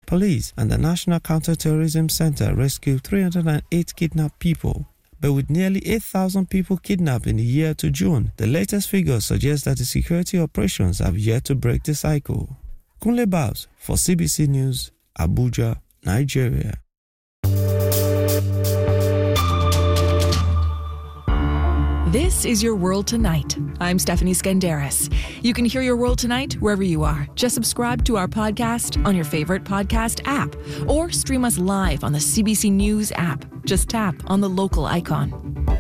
Police and the National Counter-Terrorism Center rescued 308 kidnapped people. But with nearly 8,000 people kidnapped in the year to June, the latest figures suggest that the security operations have yet to break the cycle. Kunle Babs for CBC News, Abuja, Nigeria. This is Your World Tonight. I'm Stephanie Skandaris. You can hear Your World Tonight wherever you are. Just subscribe to our podcast on your favorite podcast app or stream us live on the CBC News app. Just tap on the local icon.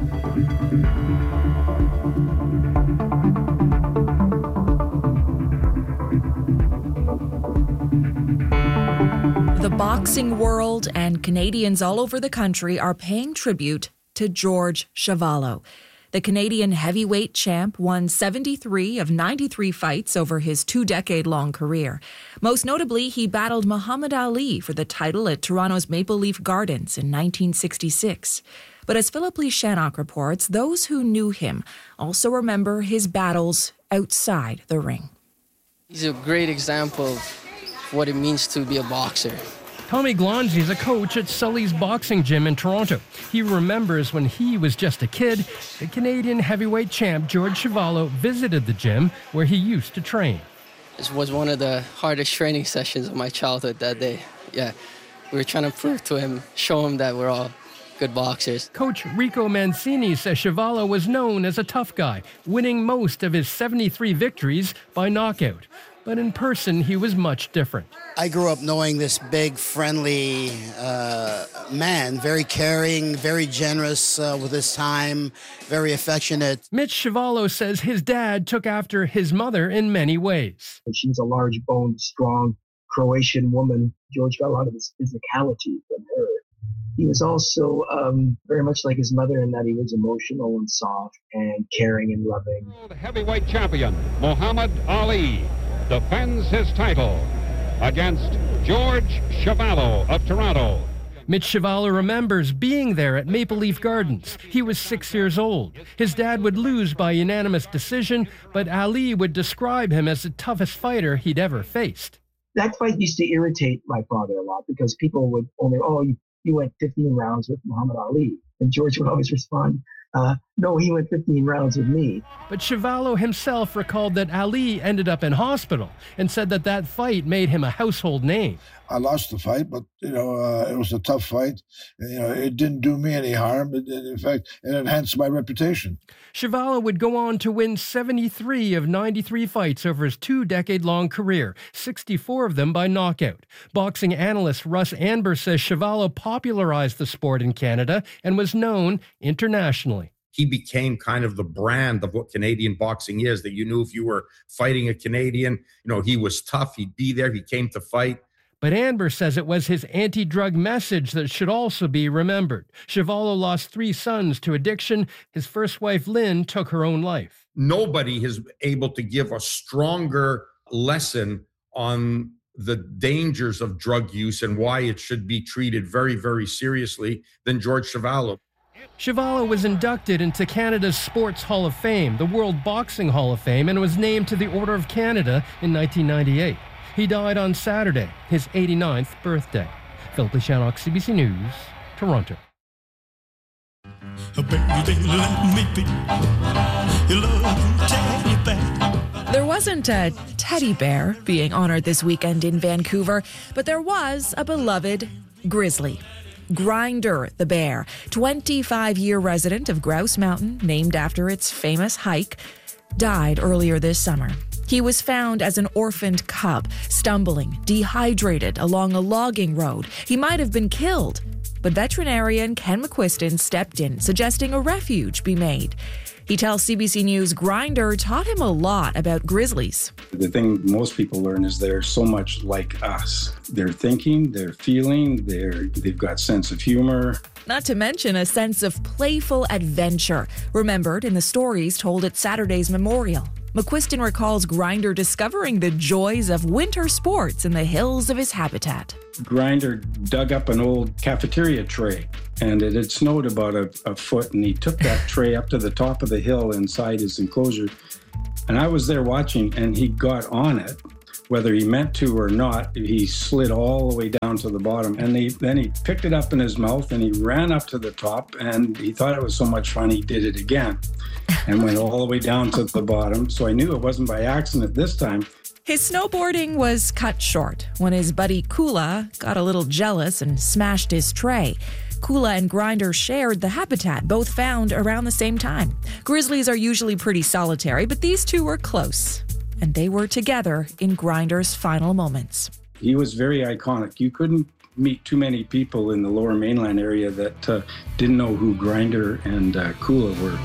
The boxing world and Canadians all over the country are paying tribute to George Chuvalo. The Canadian heavyweight champ won 73 of 93 fights over his 2-decade-long career. Most notably, he battled Muhammad Ali for the title at Toronto's Maple Leaf Gardens in 1966. But as Philip Lee Shannock reports, those who knew him also remember his battles outside the ring. He's a great example of what it means to be a boxer. Tommy Glonzi is a coach at Sully's Boxing Gym in Toronto. He remembers when he was just a kid, the Canadian heavyweight champ George Chuvalo visited the gym where he used to train. This was one of the hardest training sessions of my childhood that day. Yeah, we were trying to prove to him, show him that we're all good boxers. Coach Rico Mancini says Chuvalo was known as a tough guy, winning most of his 73 victories by knockout. But in person, he was much different. I grew up knowing this big, friendly man, very caring, very generous with his time, very affectionate. Mitch Chuvalo says his dad took after his mother in many ways. She's a large-boned, strong Croatian woman. George got a lot of his physicality from her. He was also very much like his mother in that he was emotional and soft and caring and loving. Heavyweight champion Muhammad Ali defends his title against George Chuvalo of Toronto. Mitch Chuvalo remembers being there at Maple Leaf Gardens. He was 6 years old. His dad would lose by unanimous decision, but Ali would describe him as the toughest fighter he'd ever faced. That fight used to irritate my father a lot because people would only, you went 15 rounds with Muhammad Ali. And George would always respond, no, he went 15 rounds with me. But Chuvalo himself recalled that Ali ended up in hospital and said that fight made him a household name. I lost the fight, but, it was a tough fight. It didn't do me any harm. In fact, it enhanced my reputation. Chuvalo would go on to win 73 of 93 fights over his 2-decade-long career, 64 of them by knockout. Boxing analyst Russ Anber says Chuvalo popularized the sport in Canada and was known internationally. He became kind of the brand of what Canadian boxing is, that you knew if you were fighting a Canadian, he was tough, he'd be there, he came to fight. But Anber says it was his anti-drug message that should also be remembered. Chuvalo lost 3 sons to addiction. His first wife, Lynn, took her own life. Nobody is able to give a stronger lesson on the dangers of drug use and why it should be treated very, very seriously than George Chuvalo. Chuvalo was inducted into Canada's Sports Hall of Fame, the World Boxing Hall of Fame, and was named to the Order of Canada in 1998. He died on Saturday, his 89th birthday. Philip Lee Shannock, CBC News, Toronto. There wasn't a teddy bear being honored this weekend in Vancouver, but there was a beloved grizzly. Grinder the bear, 25-year resident of Grouse Mountain, named after its famous hike, died earlier this summer. He was found as an orphaned cub, stumbling, dehydrated along a logging road. He might have been killed, but veterinarian Ken McQuiston stepped in, suggesting a refuge be made. He tells CBC News Grinder taught him a lot about grizzlies. The thing most people learn is they're so much like us. They're thinking, they're feeling, they've got sense of humor. Not to mention a sense of playful adventure, remembered in the stories told at Saturday's memorial. McQuiston recalls Grinder discovering the joys of winter sports in the hills of his habitat. Grinder dug up an old cafeteria tray, and it had snowed about a foot, and he took that tray up to the top of the hill inside his enclosure. And I was there watching, and he got on it, whether he meant to or not, he slid all the way down to the bottom. And then he picked it up in his mouth and he ran up to the top, and he thought it was so much fun he did it again and went all the way down to the bottom. So I knew it wasn't by accident this time. His snowboarding was cut short when his buddy Kula got a little jealous and smashed his tray. Kula and Grinder shared the habitat, both found around the same time. Grizzlies are usually pretty solitary, but these two were close, and they were together in Grinder's final moments. He was very iconic. You couldn't meet too many people in the Lower Mainland area that didn't know who Grinder and Kula were.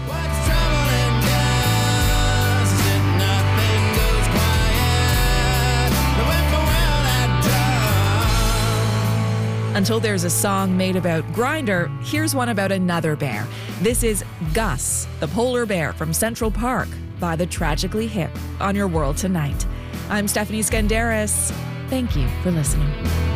Until there's a song made about Grinder, here's one about another bear. This is Gus, the polar bear from Central Park, by the Tragically Hip on Your World Tonight. I'm Stephanie Skandaris. Thank you for listening.